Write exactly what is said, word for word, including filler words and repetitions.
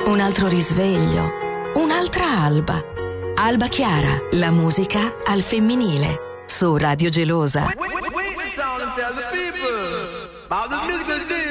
un altro risveglio, un'altra alba. Alba Chiara, la musica al femminile, su Radio Gelosa. Wait, wait, wait, wait, tell the people about the